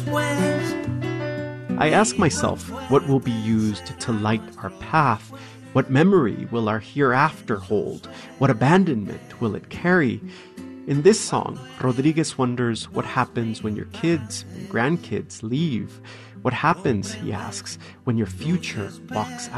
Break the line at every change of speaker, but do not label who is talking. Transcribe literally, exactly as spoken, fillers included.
I ask myself what will be used to light our path. What memory will our hereafter hold? What abandonment will it carry? In this song, Rodriguez wonders what happens when your kids and grandkids leave. What happens, he asks, when your future walks